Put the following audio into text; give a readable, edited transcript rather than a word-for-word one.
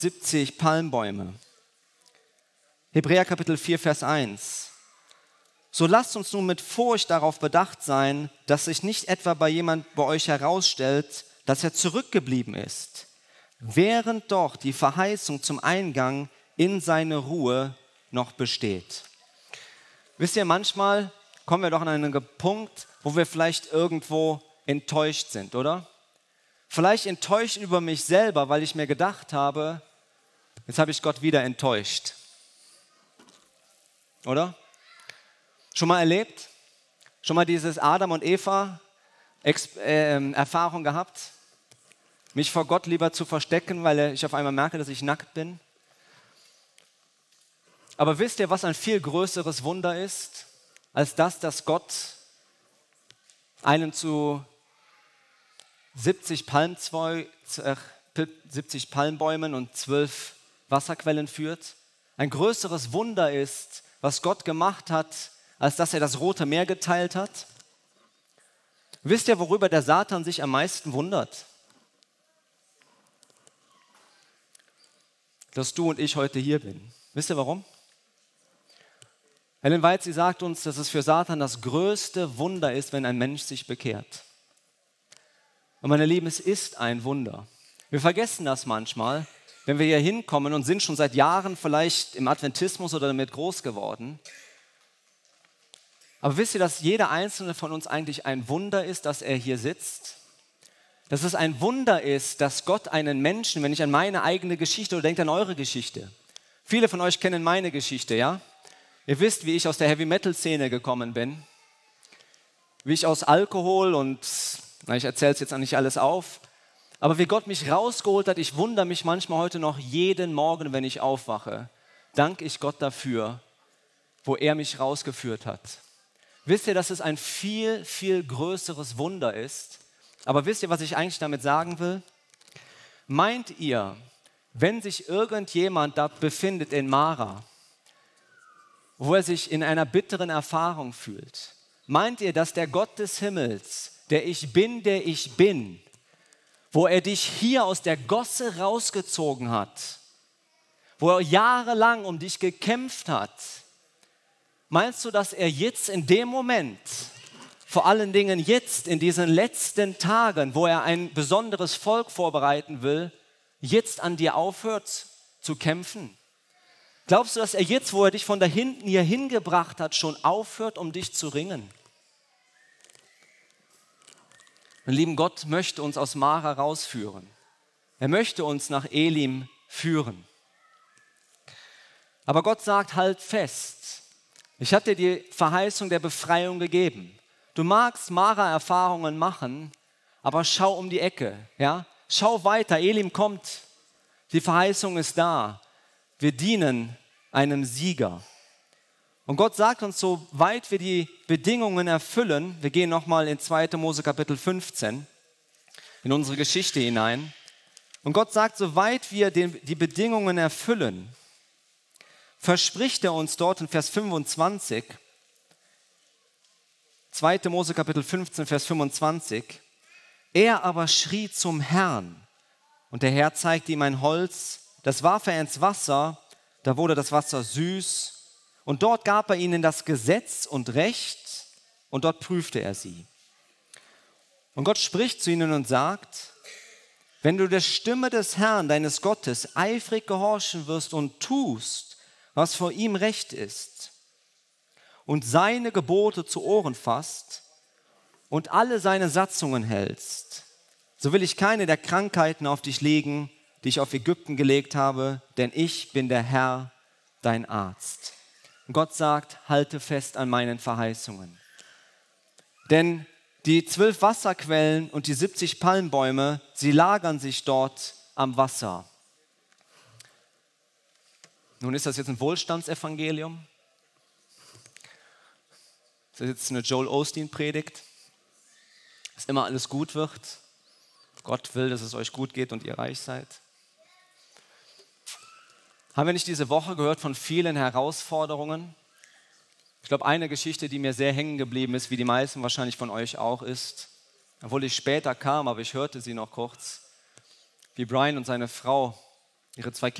70 Palmbäume. Hebräer Kapitel 4, Vers 1. So lasst uns nun mit Furcht darauf bedacht sein, dass sich nicht etwa bei jemand bei euch herausstellt, dass er zurückgeblieben ist, während doch die Verheißung zum Eingang in seine Ruhe noch besteht. Wisst ihr, manchmal kommen wir doch an einen Punkt, wo wir vielleicht irgendwo enttäuscht sind, oder? Vielleicht enttäuscht über mich selber, weil ich mir gedacht habe, jetzt habe ich Gott wieder enttäuscht. Oder? Schon mal erlebt? Schon mal dieses Adam und Eva Erfahrung gehabt? Mich vor Gott lieber zu verstecken, weil ich auf einmal merke, dass ich nackt bin? Aber wisst ihr, was ein viel größeres Wunder ist, als das, dass Gott einen zu 70 Palmbäumen und 12 Wasserquellen führt? Ein größeres Wunder ist, was Gott gemacht hat, als dass er das Rote Meer geteilt hat? Wisst ihr, worüber der Satan sich am meisten wundert? Dass du und ich heute hier bin. Wisst ihr warum? Ellen White, sie sagt uns, dass es für Satan das größte Wunder ist, wenn ein Mensch sich bekehrt. Und meine Lieben, es ist ein Wunder. Wir vergessen das manchmal, wenn wir hier hinkommen und sind schon seit Jahren vielleicht im Adventismus oder damit groß geworden. Aber wisst ihr, dass jeder einzelne von uns eigentlich ein Wunder ist, dass er hier sitzt? Dass es ein Wunder ist, dass Gott einen Menschen, wenn ich an meine eigene Geschichte oder denkt an eure Geschichte. Viele von euch kennen meine Geschichte, ja? Ihr wisst, wie ich aus der Heavy-Metal-Szene gekommen bin. Wie ich aus Alkohol und, ich erzähle es jetzt nicht alles auf, aber wie Gott mich rausgeholt hat, ich wundere mich manchmal heute noch jeden Morgen, wenn ich aufwache. Danke ich Gott dafür, wo er mich rausgeführt hat. Wisst ihr, dass es ein viel, viel größeres Wunder ist? Aber wisst ihr, was ich eigentlich damit sagen will? Meint ihr, wenn sich irgendjemand da befindet in Mara, wo er sich in einer bitteren Erfahrung fühlt, meint ihr, dass der Gott des Himmels, der ich bin, wo er dich hier aus der Gosse rausgezogen hat, wo er jahrelang um dich gekämpft hat, meinst du, dass er jetzt in dem Moment, vor allen Dingen jetzt in diesen letzten Tagen, wo er ein besonderes Volk vorbereiten will, jetzt an dir aufhört zu kämpfen? Glaubst du, dass er jetzt, wo er dich von da hinten hier hingebracht hat, schon aufhört, um dich zu ringen? Mein lieben, Gott möchte uns aus Mara rausführen. Er möchte uns nach Elim führen. Aber Gott sagt, halt fest. Ich habe dir die Verheißung der Befreiung gegeben. Du magst Mara-Erfahrungen machen, aber schau um die Ecke. Ja? Schau weiter, Elim kommt. Die Verheißung ist da. Wir dienen einem Sieger. Und Gott sagt uns, soweit wir die Bedingungen erfüllen, wir gehen nochmal in 2. Mose Kapitel 15, in unsere Geschichte hinein. Und Gott sagt, soweit wir die Bedingungen erfüllen, verspricht er uns dort in Vers 25, 2. Mose Kapitel 15, Vers 25, er aber schrie zum Herrn und der Herr zeigte ihm ein Holz, das warf er ins Wasser, da wurde das Wasser süß und dort gab er ihnen das Gesetz und Recht und dort prüfte er sie. Und Gott spricht zu ihnen und sagt, wenn du der Stimme des Herrn, deines Gottes, eifrig gehorchen wirst und tust, was vor ihm recht ist und seine Gebote zu Ohren fasst und alle seine Satzungen hältst, so will ich keine der Krankheiten auf dich legen, die ich auf Ägypten gelegt habe, denn ich bin der Herr, dein Arzt. Und Gott sagt, halte fest an meinen Verheißungen. Denn die 12 Wasserquellen und die 70 Palmbäume, sie lagern sich dort am Wasser. Nun ist das jetzt ein Wohlstandsevangelium? Ist das jetzt eine Joel Osteen-Predigt? Dass immer alles gut wird? Gott will, dass es euch gut geht und ihr reich seid? Haben wir nicht diese Woche gehört von vielen Herausforderungen? Ich glaube, eine Geschichte, die mir sehr hängen geblieben ist, wie die meisten wahrscheinlich von euch auch ist, obwohl ich später kam, aber ich hörte sie noch kurz, wie Brian und seine Frau Ihre zwei